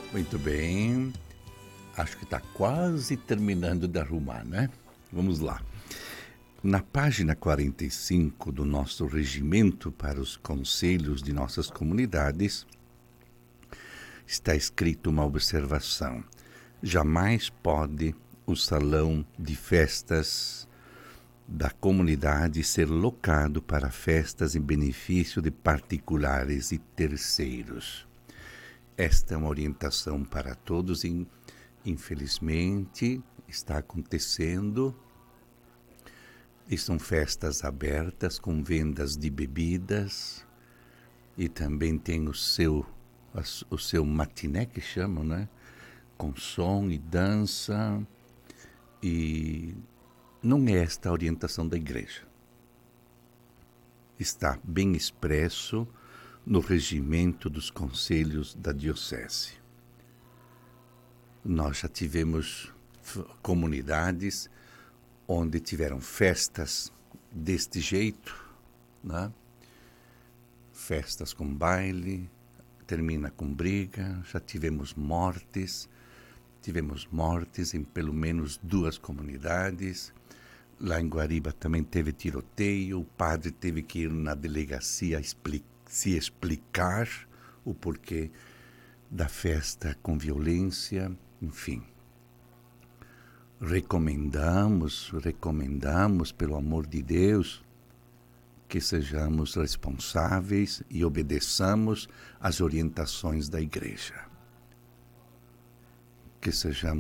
Muito bem. Acho que está quase terminando de arrumar, né? Vamos lá. Na página 45 do nosso regimento para os conselhos de nossas comunidades, está escrito uma observação. Jamais pode o salão de festas da comunidade ser locado para festas em benefício de particulares e terceiros. Esta é uma orientação para todos e, infelizmente, está acontecendo. E são festas abertas com vendas de bebidas e também tem o seu matiné, que chamam, né? Com som e dança. E não é esta a orientação da igreja. Está bem expresso no regimento dos conselhos da diocese. Nós já tivemos comunidades onde tiveram festas deste jeito, né? Festas com baile, termina com briga, já tivemos mortes em pelo menos 2 comunidades. Lá em Guariba também teve tiroteio, o padre teve que ir na delegacia se explicar o porquê da festa com violência, enfim. Recomendamos, pelo amor de Deus, que sejamos responsáveis e obedeçamos às orientações da igreja. Que sejamos